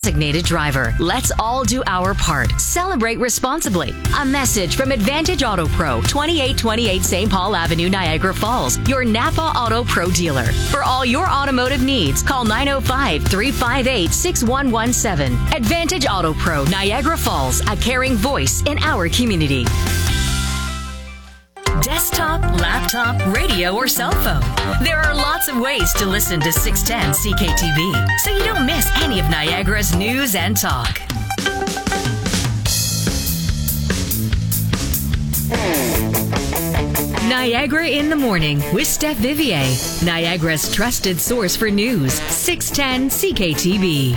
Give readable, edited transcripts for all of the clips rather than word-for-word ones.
designated driver. Let's all do our part. Celebrate responsibly. A message from Advantage Auto Pro, 2828 St. Paul Avenue, Niagara Falls, your Napa Auto Pro dealer. For all your automotive needs, call 905-358-6117. Advantage Auto Pro, Niagara Falls, a caring voice in our community. Desktop, laptop, radio, or cell phone. There are lots of ways to listen to 610 CKTV, so you don't miss any of Niagara's news and talk. Niagara in the Morning with Steph Vivier, Niagara's trusted source for news, 610 CKTV.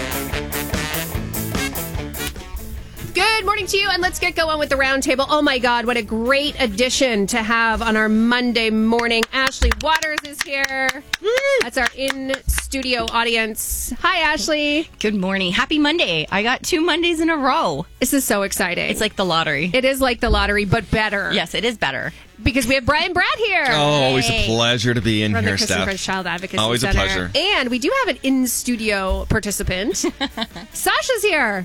Good morning to you, and let's get going with the roundtable. Oh my God, what a great addition to have on our Monday morning. Ashley Waters is here. Woo! That's our in-studio audience. Hi, Ashley. Good morning. Happy Monday. I got 2 Mondays in a row. This is so exciting. It's like the lottery. It is like the lottery, but better. Yes, it is better. Because we have Brian Brad here. Oh, always a pleasure to be in from here, the Kristen Steph. French Child Advocacy Always Center. a pleasure. And we do have an in-studio participant. Sasha's here.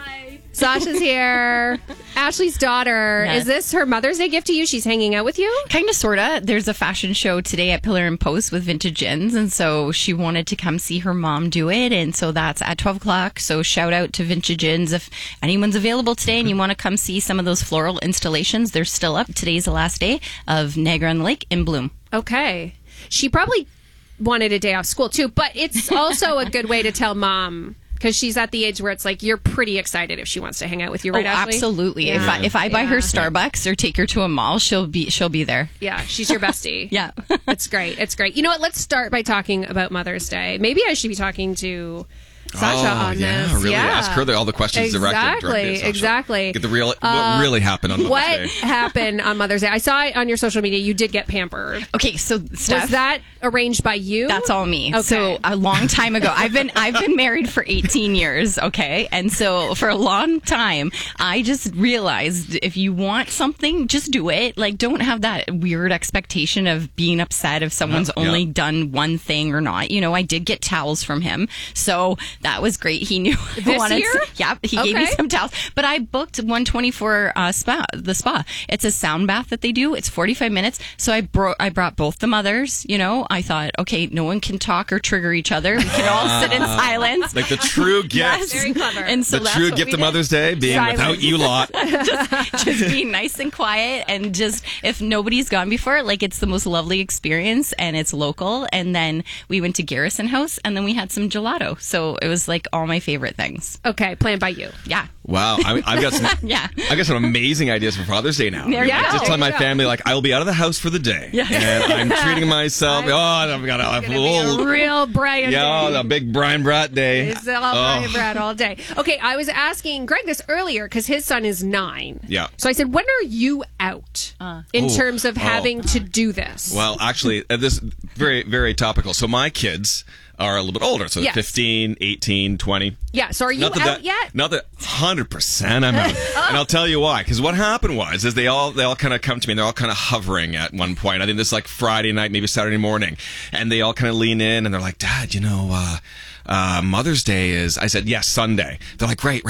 Sasha's here. Ashley's daughter. Yes. Is this her Mother's Day gift to you? She's hanging out with you? Kind of, sort of. There's a fashion show today at Pillar and Post with Vintage Inns, and so she wanted to come see her mom do it, and so that's at 12 o'clock. So shout out to Vintage Inns. If anyone's available today and you want to come see some of those floral installations, they're still up. Today's the last day of Niagara on the Lake in bloom. Okay. She probably wanted a day off school, too, but it's also a good way to tell mom. Because she's at the age where it's like you're pretty excited if she wants to hang out with you, right, Ashley? Absolutely. Yeah. If I buy her Starbucks or take her to a mall, she'll be there. Yeah, she's your bestie. Yeah. It's great. It's great. You know what? Let's start by talking about Mother's Day. Maybe I should be talking to Sasha on this. Really? Ask her all the questions directly. Exactly. Get the real what really happened on Mother's Day. What happened on Mother's Day? I saw it on your social media. You did get pampered. Okay, so Steph, was that arranged by you? That's all me. Okay. So a long time ago, I've been married for 18 years. Okay, and so for a long time, I just realized if you want something, just do it. Like, don't have that weird expectation of being upset if someone's only done one thing or not. You know, I did get towels from him, so that was great. He knew this I wanted year. He gave me some towels, but I booked 124 spa. It's a sound bath that they do. It's 45 minutes. So I brought both the mothers. You know, I thought, okay, no one can talk or trigger each other. We can all sit in silence. Like the true gift. Yes, very clever. And so the true gift of Mother's Day being Silence. without you lot. just being nice and quiet, and just if nobody's gone before, like, it's the most lovely experience, and it's local. And then we went to Garrison House, and then we had some gelato. So it was like all my favorite things. Okay, planned by you. Yeah. Wow, I've got some. I got some amazing ideas for Father's Day now. There you go. Just tell my family, like, I will be out of the house for the day, and I'm treating myself. I've got a little real Brian. Yeah, the big Brian Brat day. It's all Brian Brat all day. Okay, I was asking Greg this earlier because his son is 9. Yeah. So I said, when are you out in terms of having to do this? Well, actually, this is very, very topical. So my kids are a little bit older, so Yes. 15, 18, 20. Yeah, so are you out yet? Not that 100% I'm out. And I'll tell you why. Because what happened is they all kind of come to me, and they're all kind of hovering at one point. I think this is like Friday night, maybe Saturday morning. And they all kind of lean in, and they're like, Dad, you know, Mother's Day is, I said, yes, Sunday. They're like, right.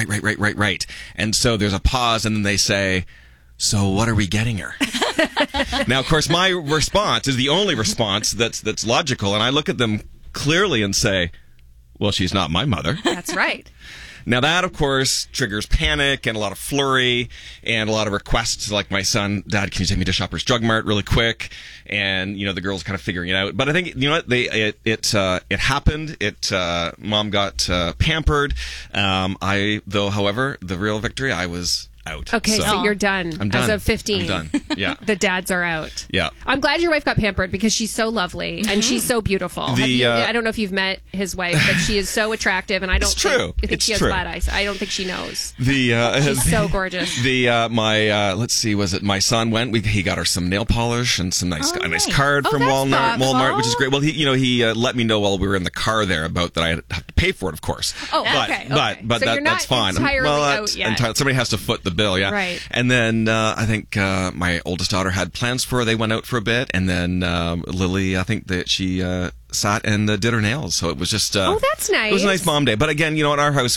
And so there's a pause, and then they say, so what are we getting her? Now, of course, my response is the only response that's logical, and I look at them clearly and say, well, she's not my mother. That's right. Now that, of course, triggers panic and a lot of flurry and a lot of requests like my son, Dad, can you take me to Shoppers Drug Mart really quick? And, you know, the girl's kind of figuring it out. But I think, you know what, it happened. Mom got pampered. However, the real victory, I was out. Okay, so you're done. I'm done. As of 15. I'm done. Yeah. The dads are out. Yeah. I'm glad your wife got pampered because she's so lovely and she's so beautiful. I don't know if you've met his wife, but she is so attractive, and I don't think she has bad eyes. I don't think she knows. She's so gorgeous. Let's see, was it my son went? He got her some nail polish and some a nice card from Walmart, which is great. Well, he let me know while we were in the car there about that I have to pay for it, of course. Oh, okay. But so you're not that's fine. entirely out yet. Somebody has to foot the bill, yeah. Right. And then I think my oldest daughter had plans for her. They went out for a bit, and then Lily, I think that she sat and did her nails. So it was just that's nice. It was a nice mom day. But again, you know, at our house,